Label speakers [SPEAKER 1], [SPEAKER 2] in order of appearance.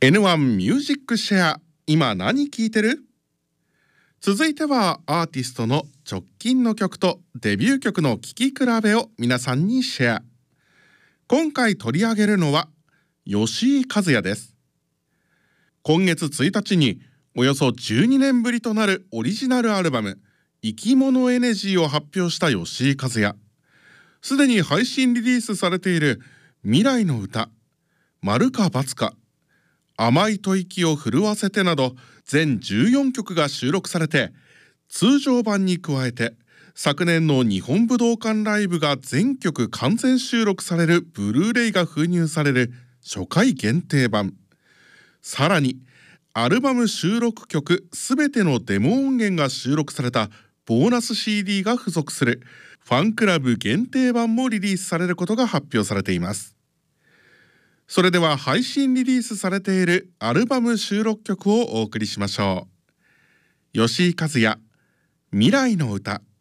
[SPEAKER 1] N1 ミュージックシェア、今何聴いてる？続いてはアーティストの直近の曲とデビュー曲の聴き比べを皆さんにシェア。今回取り上げるのは吉井和也です。今月1日におよそ12年ぶりとなるオリジナルアルバム生き物エネジーを発表した吉井和也。すでに配信リリースされている未来の歌、丸か×か、甘い吐息を震わせてなど全14曲が収録されて、通常版に加えて昨年の日本武道館ライブが全曲完全収録されるブルーレイが封入される初回限定版、さらにアルバム収録曲すべてのデモ音源が収録されたボーナス CD が付属するファンクラブ限定版もリリースされることが発表されています。それでは配信リリースされているアルバム収録曲をお送りしましょう。吉井和也、未来の歌。